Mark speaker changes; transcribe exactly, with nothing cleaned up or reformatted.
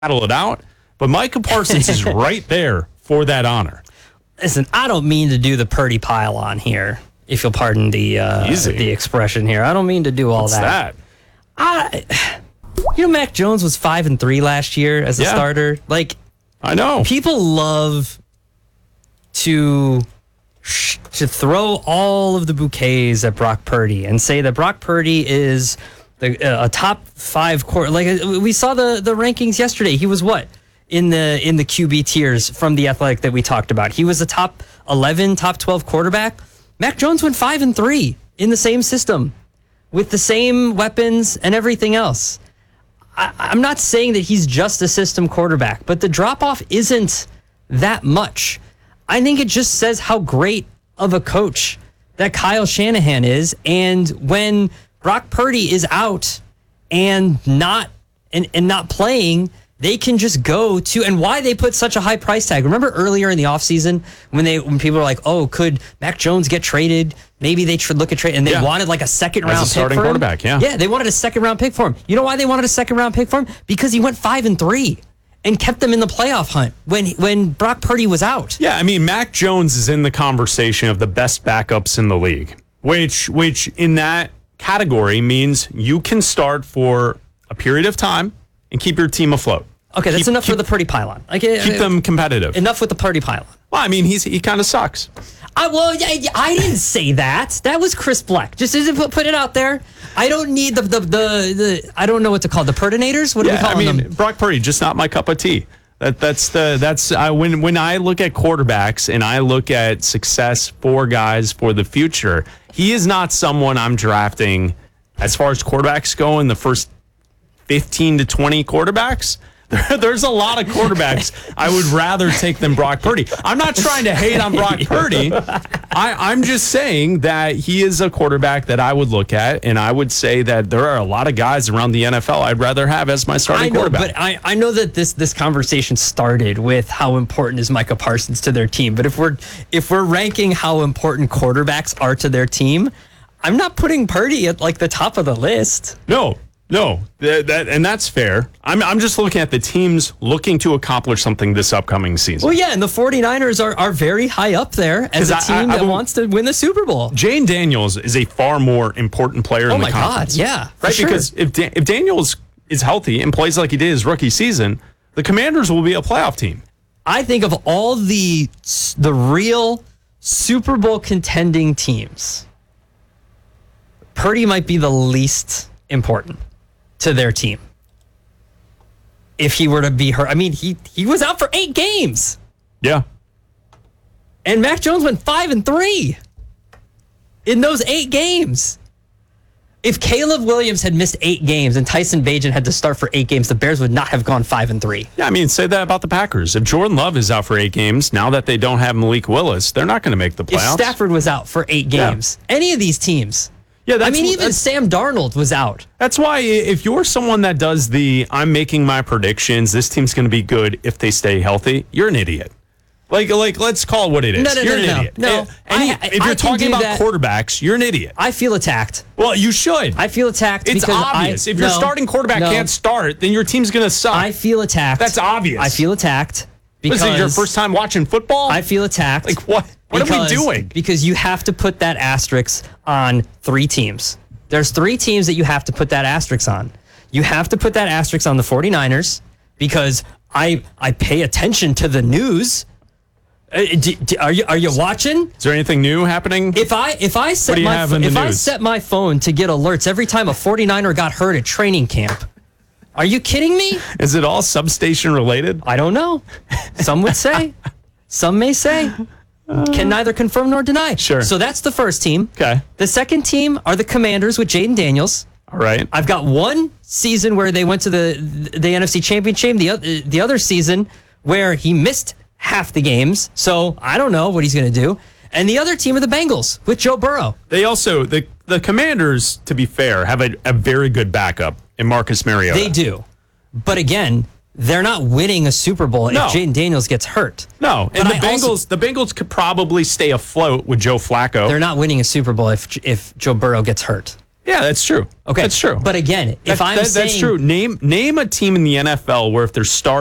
Speaker 1: battle it out. But Micah Parsons is right there for that honor.
Speaker 2: Listen, I don't mean to do the Purdy pile on here, if you'll pardon the uh, the expression here. I don't mean to do all
Speaker 1: What's
Speaker 2: that.
Speaker 1: that?
Speaker 2: I, you know, Mac Jones was five and three last year as a
Speaker 1: Yeah.
Speaker 2: starter. Like,
Speaker 1: I know.
Speaker 2: people love to to throw all of the bouquets at Brock Purdy and say that Brock Purdy is the, uh, a top five quarter. Like, uh, we saw the the rankings yesterday. He was what in the in the Q B tiers from The Athletic that we talked about. He was a top eleven, top twelve quarterback. Mac Jones went five and three in the same system with the same weapons and everything else. I, I'm not saying that he's just a system quarterback, but the drop off isn't that much. I think it just says how great of a coach that Kyle Shanahan is. And when Brock Purdy is out and not and, and not playing, they can just go to, and why they put such a high price tag. Remember earlier in the offseason when they when people were like, oh, could Mac Jones get traded? Maybe they should look at trade, and they
Speaker 1: Yeah.
Speaker 2: wanted like a second
Speaker 1: As
Speaker 2: round
Speaker 1: a
Speaker 2: pick
Speaker 1: starting
Speaker 2: for him.
Speaker 1: quarterback, yeah.
Speaker 2: Yeah, they wanted a second round pick for him. You know why they wanted a second round pick for him? Because he went five and three and kept them in the playoff hunt when when Brock Purdy was out.
Speaker 1: Yeah, I mean, Mac Jones is in the conversation of the best backups in the league, which which in that category means you can start for a period of time and keep your team afloat.
Speaker 2: Okay, that's
Speaker 1: Keep-
Speaker 2: enough
Speaker 1: keep-
Speaker 2: for the Purdy pylon. Like,
Speaker 1: Keep them competitive.
Speaker 2: Enough with the Purdy pylon.
Speaker 1: Well, I mean, he's he kind of sucks.
Speaker 2: I, well, I, I didn't say that. That was Chris Black. Just to put, put it out there. I don't need the, the, the, the I don't know what to call the Purdinators. What do we
Speaker 1: Yeah,
Speaker 2: call
Speaker 1: I mean,
Speaker 2: them?
Speaker 1: Brock Purdy, just not my cup of tea. That that's the that's I, when when I look at quarterbacks and I look at success for guys for the future, he is not someone I'm drafting as far as quarterbacks go in the first fifteen to twenty quarterbacks. There's a lot of quarterbacks I would rather take than Brock Purdy. I'm not trying to hate on Brock Purdy. I, I'm just saying that he is a quarterback that I would look at, and I would say that there are a lot of guys around the N F L I'd rather have as my starting
Speaker 2: I know,
Speaker 1: quarterback.
Speaker 2: but I, I know that this this conversation started with how important is Micah Parsons to their team. But if we're if we're ranking how important quarterbacks are to their team, I'm not putting Purdy at like the top of the list.
Speaker 1: No, no, that, that and that's fair. I'm I'm just looking at the teams looking to accomplish something this upcoming season.
Speaker 2: Well, yeah, and the 49ers are, are very high up there as a
Speaker 1: 'Cause I-
Speaker 2: team
Speaker 1: I- I
Speaker 2: that
Speaker 1: will-
Speaker 2: wants to win the Super Bowl.
Speaker 1: Jane Daniels is a far more important player
Speaker 2: Oh
Speaker 1: in the
Speaker 2: my God,
Speaker 1: conference.
Speaker 2: yeah, for
Speaker 1: right.
Speaker 2: sure.
Speaker 1: Because if Da- if Daniels is healthy and plays like he did his rookie season, the Commanders will be a playoff team.
Speaker 2: I think of all the the real Super Bowl contending teams, Purdy might be the least important to their team. If he were to be hurt, I mean, he he was out for eight games,
Speaker 1: Yeah.
Speaker 2: and Mac Jones went five and three in those eight games. If Caleb Williams had missed eight games and Tyson Bagent had to start for eight games, the Bears would not have gone five and three.
Speaker 1: Yeah, I mean, say that about the Packers. If Jordan Love is out for eight games, now that they don't have Malik Willis, they're not going to make the
Speaker 2: If
Speaker 1: playoffs.
Speaker 2: Stafford was out for eight games, any of these teams.
Speaker 1: yeah, that's,
Speaker 2: I mean, even
Speaker 1: that's,
Speaker 2: Sam Darnold was out.
Speaker 1: that's why if you're someone that does the I'm making my predictions, this team's going to be good if they stay healthy, you're an idiot. Like, like, let's call it what it is.
Speaker 2: No, no,
Speaker 1: you're
Speaker 2: no,
Speaker 1: an
Speaker 2: no,
Speaker 1: idiot.
Speaker 2: no.
Speaker 1: Eh, any-
Speaker 2: I- I-
Speaker 1: if you're
Speaker 2: I can
Speaker 1: talking
Speaker 2: do
Speaker 1: about
Speaker 2: that.
Speaker 1: quarterbacks, you're an idiot.
Speaker 2: I feel attacked.
Speaker 1: Well, you should.
Speaker 2: I feel attacked.
Speaker 1: It's
Speaker 2: because
Speaker 1: obvious.
Speaker 2: I,
Speaker 1: if your
Speaker 2: no,
Speaker 1: starting quarterback
Speaker 2: no.
Speaker 1: can't start, then your team's going to suck.
Speaker 2: I feel attacked.
Speaker 1: That's obvious.
Speaker 2: I feel attacked because
Speaker 1: Was it your first time watching football?
Speaker 2: I feel attacked.
Speaker 1: Like, what? What are we
Speaker 2: because-
Speaker 1: doing?
Speaker 2: Because you have to put that asterisk on three teams. There's three teams that you have to put that asterisk on. You have to put that asterisk on the 49ers because I I pay attention to the news. Uh, do- do- are you are you watching?
Speaker 1: Is there anything new happening?
Speaker 2: If I if I set
Speaker 1: do you
Speaker 2: my
Speaker 1: have in the
Speaker 2: if I
Speaker 1: news?
Speaker 2: set my phone to get alerts every time a 49er got hurt at training camp, are you kidding me?
Speaker 1: Is it all substation related?
Speaker 2: I don't know. Some would say. Some may say. Can neither confirm nor deny.
Speaker 1: Sure.
Speaker 2: So that's the first team.
Speaker 1: Okay.
Speaker 2: The second team are the Commanders with Jaden Daniels.
Speaker 1: All right.
Speaker 2: I've got one season where they went to the the N F C Championship. The other the other season where he missed half the games. So I don't know what he's going to do. And the other team are the Bengals with Joe Burrow.
Speaker 1: They also the the Commanders, to be fair, have a, a very good backup in Marcus Mariota.
Speaker 2: They do. But again, they're not winning a Super Bowl
Speaker 1: No.
Speaker 2: if Jaden Daniels gets hurt.
Speaker 1: No, and
Speaker 2: But
Speaker 1: the
Speaker 2: I
Speaker 1: Bengals
Speaker 2: also-
Speaker 1: the Bengals could probably stay afloat with Joe Flacco.
Speaker 2: They're not winning a Super Bowl if if Joe Burrow gets hurt.
Speaker 1: Yeah, that's true.
Speaker 2: Okay,
Speaker 1: that's true.
Speaker 2: But again, if
Speaker 1: That-
Speaker 2: I'm
Speaker 1: that-
Speaker 2: saying
Speaker 1: that's true. Name name a team in the N F L where if their star